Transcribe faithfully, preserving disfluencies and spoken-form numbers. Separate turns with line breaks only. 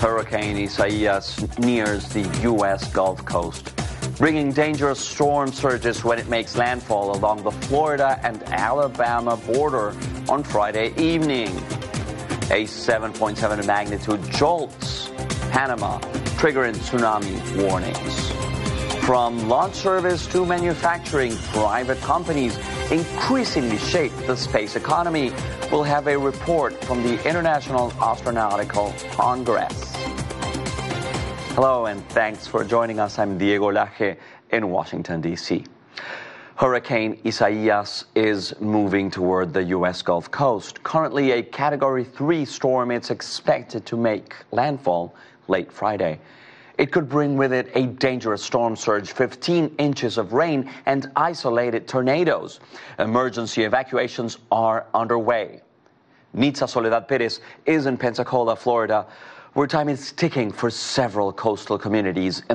Hurricane Isaias nears the U S Gulf Coast, bringing dangerous storm surges when it makes landfall along the Florida and Alabama border on Friday evening. A seven point seven magnitude jolts Panama, triggering tsunami warnings. From launch service to manufacturing, private companies increasingly shape the space economy. We'll have a report from the International Astronautical Congress. Hello and thanks for joining us. I'm Diego Laje in Washington, D C Hurricane Isaias is moving toward the U S Gulf Coast. Currently a Category three storm, it's expected to make landfall late Friday. It could bring with it a dangerous storm surge, fifteen inches of rain, and isolated tornadoes. Emergency evacuations are underway. Nitza Soledad Perez is in Pensacola, Florida, where time is ticking for several coastal communities.